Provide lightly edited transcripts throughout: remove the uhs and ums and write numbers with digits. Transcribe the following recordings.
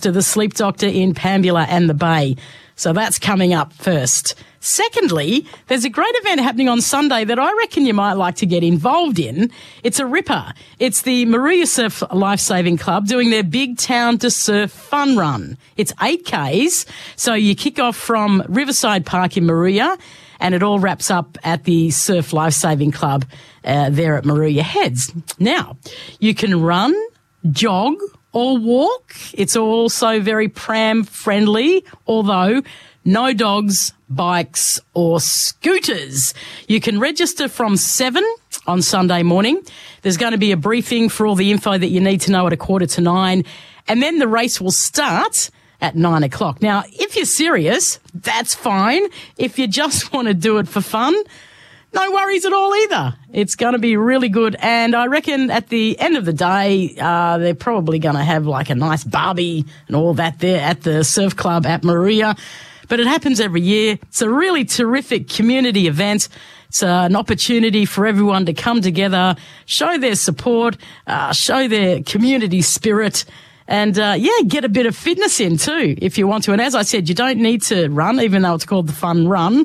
to the Sleep Doctor in Pambula and the Bay. So that's coming up first. Secondly, there's a great event happening on Sunday that I reckon you might like to get involved in. It's a ripper. It's the Moruya Surf Lifesaving Club doing their Big Town to Surf Fun Run. It's 8Ks, so you kick off from Riverside Park in Moruya, and it all wraps up at the Surf Lifesaving Club there at Moruya Heads. Now, you can run, jog, or walk. It's also very pram-friendly, although no dogs, bikes or scooters. You can register from 7 on Sunday morning. There's going to be a briefing for all the info that you need to know at 8:45, and then the race will start at 9 o'clock. Now, if you're serious, that's fine. If you just want to do it for fun, no worries at all either. It's going to be really good. And I reckon at the end of the day, they're probably going to have like a nice barbie and all that there at the surf club at Moruya. But it happens every year. It's a really terrific community event. It's an opportunity for everyone to come together, show their support, show their community spirit, and, get a bit of fitness in too, if you want to. And as I said, you don't need to run, even though it's called the Fun Run.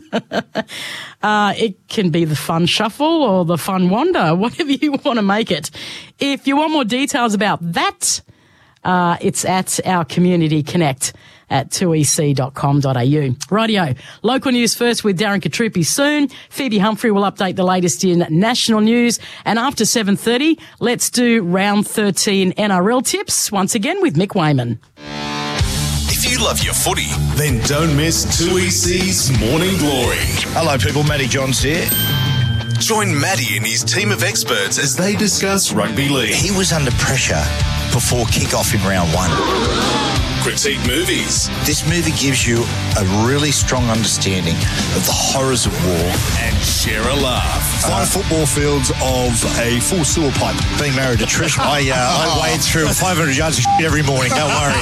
It can be the Fun Shuffle or the Fun Wander, whatever you want to make it. If you want more details about that, it's at our Community Connect at 2ec.com.au. Rightio. Local news first with Darren Katrupi soon. Phoebe Humphrey will update the latest in national news. And after 7:30, let's do round 13 NRL tips once again with Mick Wayman. If you love your footy, then don't miss 2EC's Morning Glory. Hello people, Matty Johns here. Join Matty and his team of experts as they discuss rugby league. He was under pressure before kick-off in round 1. Critique movies. This movie gives you a really strong understanding of the horrors of war. And share a laugh. 5 football fields of a full sewer pipe. Being married to Trish, I wade through 500 yards of shit every morning, don't worry.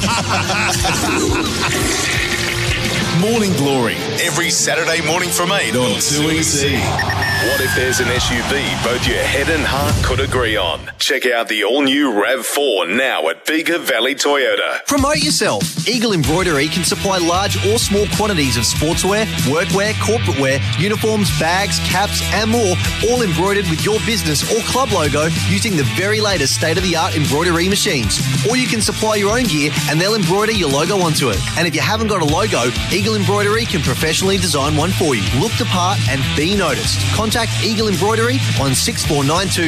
Morning Glory, every Saturday morning from 8 on 2EC. What if there's an SUV both your head and heart could agree on? Check out the all-new RAV4 now at Bega Valley Toyota. Promote yourself. Eagle Embroidery can supply large or small quantities of sportswear, workwear, corporate wear, uniforms, bags, caps and more, all embroidered with your business or club logo using the very latest state-of-the-art embroidery machines. Or you can supply your own gear and they'll embroider your logo onto it. And if you haven't got a logo, Eagle Embroidery can professionally design one for you. Look the part and be noticed. Contact Eagle Embroidery on 6492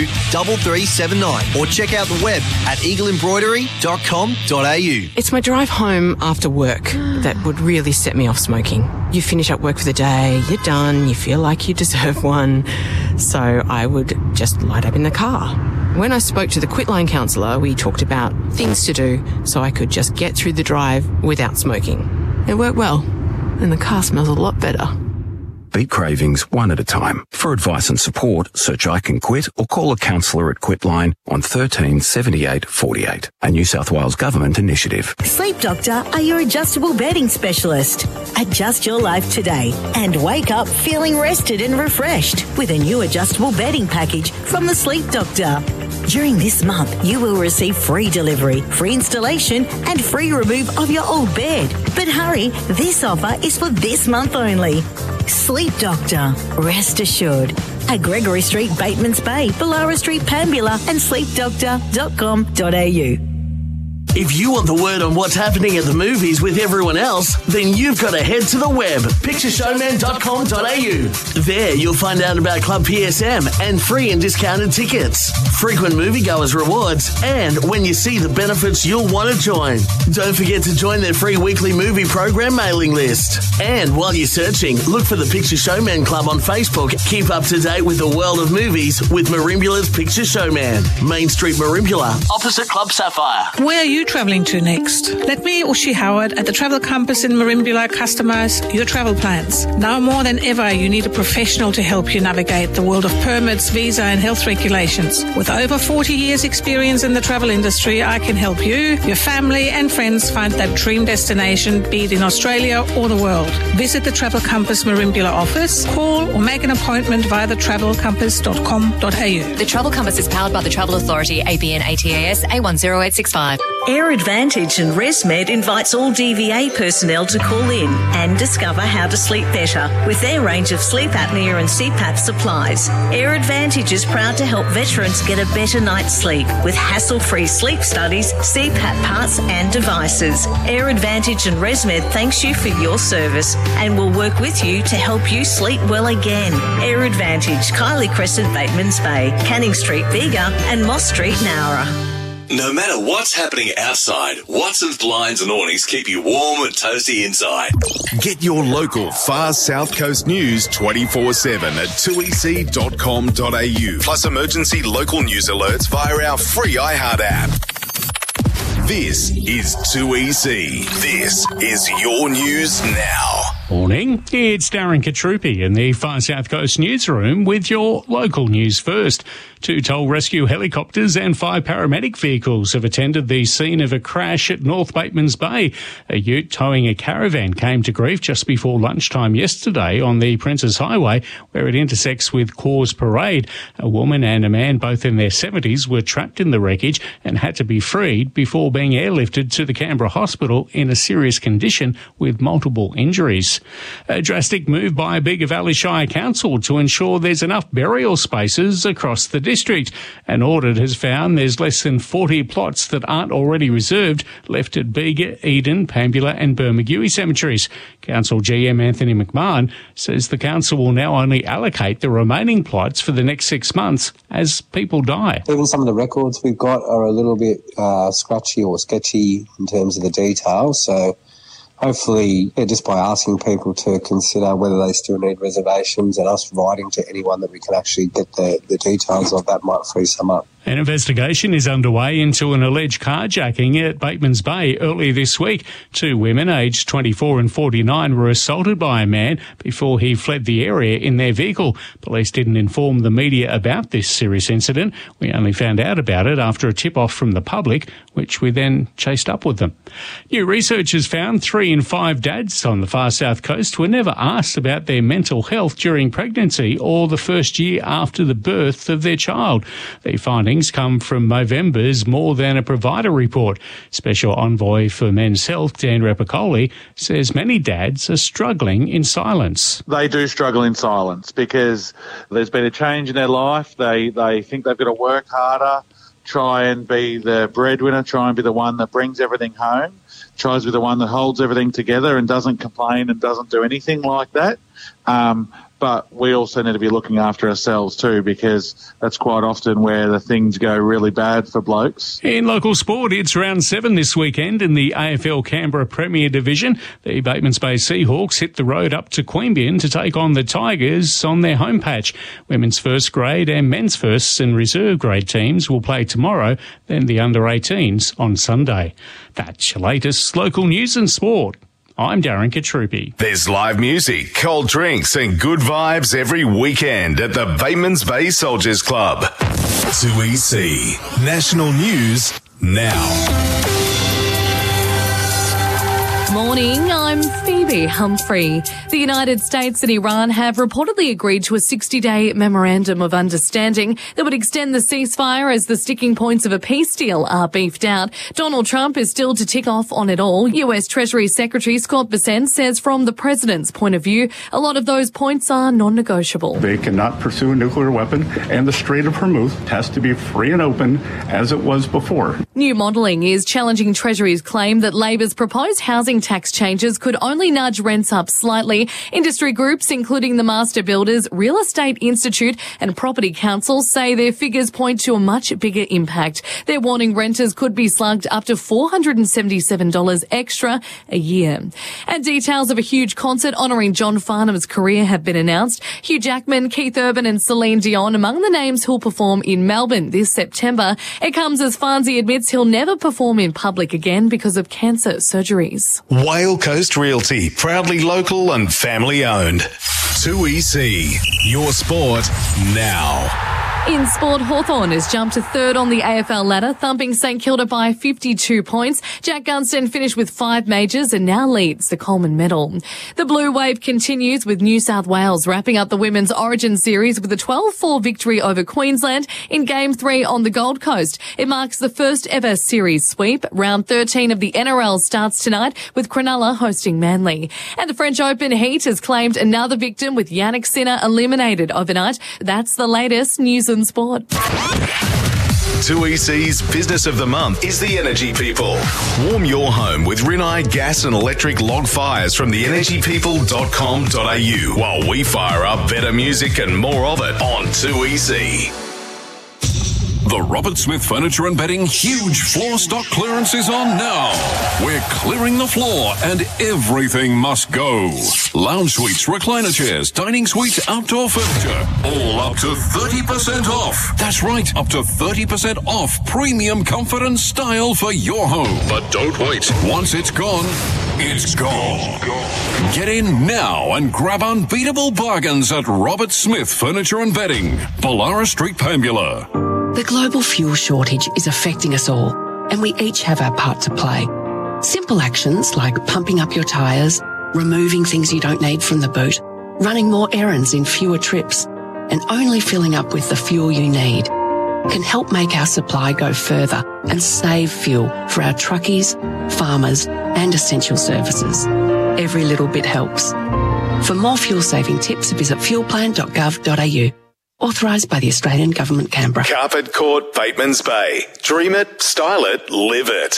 3379 or check out the web at eagleembroidery.com.au. It's my drive home after work that would really set me off smoking. You finish up work for the day, you're done, you feel like you deserve one, so I would just light up in the car. When I spoke to the Quitline counsellor, we talked about things to do so I could just get through the drive without smoking. It worked well, and the car smells a lot better. Beat cravings one at a time. For advice and support, search I Can Quit or call a counsellor at Quitline on 13 78 48. A New South Wales Government initiative. Sleep Doctor are your adjustable bedding specialist. Adjust your life today and wake up feeling rested and refreshed with a new adjustable bedding package from the Sleep Doctor. During this month, you will receive free delivery, free installation and free remove of your old bed. But hurry, this offer is for this month only. Sleep Doctor, rest assured. At Gregory Street, Batemans Bay, Ballara Street, Pambula and sleepdoctor.com.au. If you want the word on what's happening at the movies with everyone else, then you've got to head to the web, pictureshowman.com.au. There you'll find out about Club PSM and free and discounted tickets, frequent moviegoers rewards, and when you see the benefits you'll want to join. Don't forget to join their free weekly movie program mailing list. And while you're searching, look for the Picture Showman Club on Facebook. Keep up to date with the world of movies with Marimbula's Picture Showman. Main Street Marimbula, opposite Club Sapphire. Where are you travelling to next? Let me, Ushi Howard, at the Travel Compass in Marimbula customise your travel plans. Now more than ever, you need a professional to help you navigate the world of permits, visa and health regulations. With over 40 years experience in the travel industry, I can help you, your family and friends find that dream destination, be it in Australia or the world. Visit the Travel Compass Marimbula office, call or make an appointment via thetravelcompass.com.au. The Travel Compass is powered by the Travel Authority, ABN ATAS A10865. Air Advantage and ResMed invites all DVA personnel to call in and discover how to sleep better with their range of sleep apnea and CPAP supplies. Air Advantage is proud to help veterans get a better night's sleep with hassle-free sleep studies, CPAP parts and devices. Air Advantage and ResMed thanks you for your service and will work with you to help you sleep well again. Air Advantage, Kylie Crescent, Batemans Bay, Canning Street, Bega and Moss Street, Nowra. No matter what's happening outside, Watson's Blinds and Awnings keep you warm and toasty inside. Get your local Far South Coast news 24/7 at 2ec.com.au. Plus emergency local news alerts via our free iHeart app. This is 2EC. This is your news now. Morning, it's Darren Katrupi in the Far South Coast newsroom with your local news first. 2 toll rescue helicopters and 5 paramedic vehicles have attended the scene of a crash at North Batemans Bay. A ute towing a caravan came to grief just before lunchtime yesterday on the Princes Highway, where it intersects with Cause Parade. A woman and a man, both in their 70s, were trapped in the wreckage and had to be freed before being airlifted to the Canberra Hospital in a serious condition with multiple injuries. A drastic move by Bega Valley Shire Council to ensure there's enough burial spaces across the district. An audit has found there's less than 40 plots that aren't already reserved left at Bega, Eden, Pambula and Bermagui cemeteries. Council GM Anthony McMahon says the council will now only allocate the remaining plots for the next 6 months as people die. Even some of the records we've got are a little bit scratchy or sketchy in terms of the details, so hopefully, just by asking people to consider whether they still need reservations and us writing to anyone that we can actually get the details of, that might free some up. An investigation is underway into an alleged carjacking at Batemans Bay earlier this week. 2 women aged 24 and 49 were assaulted by a man before he fled the area in their vehicle. Police didn't inform the media about this serious incident. We only found out about it after a tip-off from the public, which we then chased up with them. New research has found 3 in 5 dads on the Far South Coast were never asked about their mental health during pregnancy or the first year after the birth of their child. The findings come from Movember's More Than a Provider report. Special Envoy for Men's Health, Dan Rapicoli, says many dads are struggling in silence. They do struggle in silence because there's been a change in their life. They think they've got to work harder, try and be the breadwinner, try and be the one that brings everything home, tries to be the one that holds everything together and doesn't complain and doesn't do anything like that. But we also need to be looking after ourselves too, because that's quite often where the things go really bad for blokes. In local sport, it's round 7 this weekend in the AFL Canberra Premier Division. The Batemans Bay Seahawks hit the road up to Queanbeyan to take on the Tigers on their home patch. Women's first grade and men's first and reserve grade teams will play tomorrow, then the under-18s on Sunday. That's your latest local news and sport. I'm Darren Katrupi. There's live music, cold drinks and good vibes every weekend at the Batemans Bay Soldiers Club. 2EC National News Now. Morning, I'm Phoebe Humphrey. The United States and Iran have reportedly agreed to a 60-day memorandum of understanding that would extend the ceasefire as the sticking points of a peace deal are beefed out. Donald Trump is still to tick off on it all. US Treasury Secretary Scott Bessent says from the president's point of view, a lot of those points are non-negotiable. They cannot pursue a nuclear weapon, and the Strait of Hormuz has to be free and open as it was before. New modelling is challenging Treasury's claim that Labor's proposed housing tax changes could only nudge rents up slightly. Industry groups, including the Master Builders, Real Estate Institute and Property Council, say their figures point to a much bigger impact. They're warning renters could be slugged up to $477 extra a year. And details of a huge concert honouring John Farnham's career have been announced. Hugh Jackman, Keith Urban and Celine Dion among the names who'll perform in Melbourne this September. It comes as Farnsey admits he'll never perform in public again because of cancer surgeries. Whale Coast Realty, proudly local and family owned. 2EC, your sport now. In sport, Hawthorn has jumped to third on the AFL ladder, thumping St Kilda by 52 points. Jack Gunston finished with 5 majors and now leads the Coleman Medal. The Blue Wave continues with New South Wales wrapping up the Women's Origin Series with a 12-4 victory over Queensland in Game 3 on the Gold Coast. It marks the first ever series sweep. Round 13 of the NRL starts tonight with Cronulla hosting Manly. And the French Open heat has claimed another victim with Yannick Sinner eliminated overnight. That's the latest news and sport. 2EC's Business of the Month is the Energy People. Warm your home with Rinnai gas and electric log fires from theenergypeople.com.au while we fire up better music and more of it on 2EC. The Robert Smith Furniture and Bedding huge floor stock clearance is on now. We're clearing the floor and everything must go. Lounge suites, recliner chairs, dining suites, outdoor furniture, all up to 30% off. That's right, up to 30% off premium comfort and style for your home. But don't wait. Once it's gone, it's gone. Get in now and grab unbeatable bargains at Robert Smith Furniture and Bedding, Pollara Street, Pambula. The global fuel shortage is affecting us all, and we each have our part to play. Simple actions like pumping up your tyres, removing things you don't need from the boot, running more errands in fewer trips, and only filling up with the fuel you need can help make our supply go further and save fuel for our truckies, farmers, and essential services. Every little bit helps. For more fuel-saving tips, visit fuelplan.gov.au. Authorised by the Australian Government, Canberra. Carpet Court, Bateman's Bay. Dream it, style it, live it.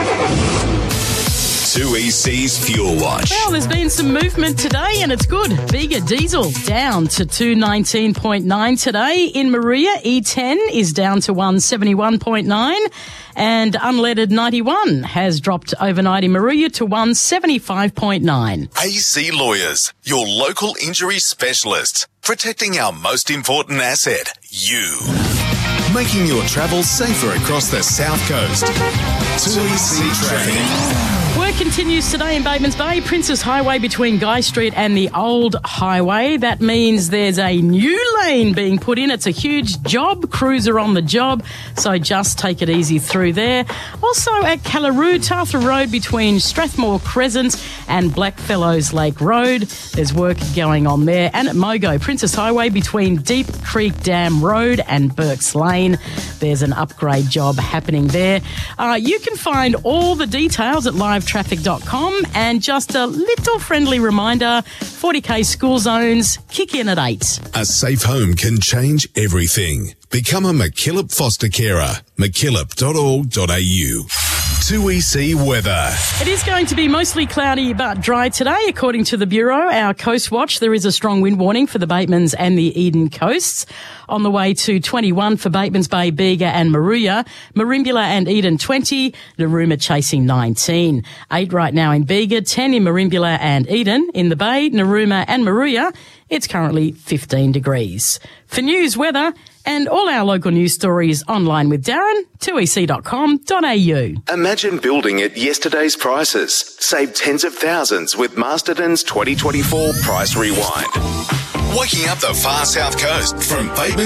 2EC's Fuel Watch. Well, there's been some movement today and it's good. Bega diesel down to 219.9 today. In Maria, E10 is down to 171.9 and unleaded 91 has dropped overnight in Maria to 175.9. AC Lawyers, your local injury specialists, protecting our most important asset, you. Making your travel safer across the South Coast. 2EC Traffic. Work continues today in Bateman's Bay, Princess Highway between Guy Street and the Old Highway. That means there's a new lane being put in. It's a huge job. Crews are on the job, so just take it easy through there. Also at Callaroo, Tarthra Road between Strathmore Crescent and Blackfellows Lake Road. There's work going on there. And at Mogo, Princess Highway between Deep Creek Dam Road and Burks Lane. There's an upgrade job happening there. You can find all the details at livetraffic.com, and just a little friendly reminder, 40k school zones kick in at 8. A safe home can change everything. Become a McKillop foster carer. mckillop.org.au. 2EC weather. It is going to be mostly cloudy but dry today, according to the Bureau. Our Coast Watch, there is a strong wind warning for the Batemans and the Eden coasts. On the way to 21 for Batemans Bay, Bega and Maruya. Merimbula and Eden 20. Narooma chasing 19. 8 right now in Bega, 10 in Merimbula and Eden. In the Bay, Narooma and Maruya, it's currently 15 degrees. For news, weather, and all our local news stories online with Darren, 2ec.com.au. Imagine building at yesterday's prices. Save tens of thousands with Masterton's 2024 Price Rewind. Waking up the far South Coast from Bateman